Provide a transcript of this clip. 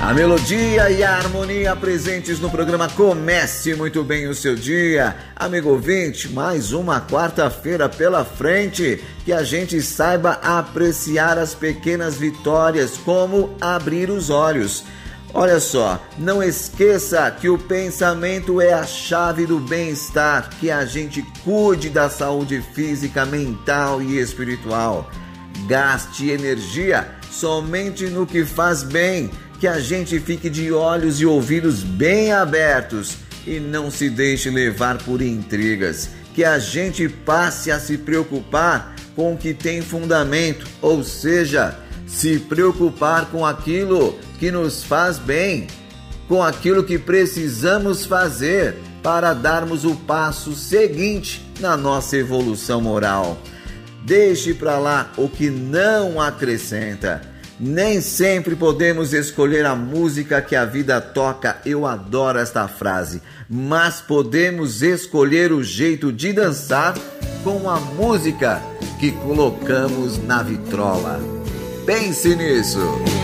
A melodia e a harmonia presentes no programa Comece Muito Bem o Seu Dia. Amigo ouvinte, mais uma quarta-feira pela frente. Que a gente saiba apreciar as pequenas vitórias, como abrir os olhos. Olha só, não esqueça que o pensamento é a chave do bem-estar, que a gente cuide da saúde física, mental e espiritual. Gaste energia somente no que faz bem, que a gente fique de olhos e ouvidos bem abertos e não se deixe levar por intrigas, que a gente passe a se preocupar com o que tem fundamento, ou seja, se preocupar com aquilo que nos faz bem, com aquilo que precisamos fazer para darmos o passo seguinte na nossa evolução moral. Deixe para lá o que não acrescenta. Nem sempre podemos escolher a música que a vida toca, eu adoro esta frase, mas podemos escolher o jeito de dançar com a música que colocamos na vitrola. Pense nisso!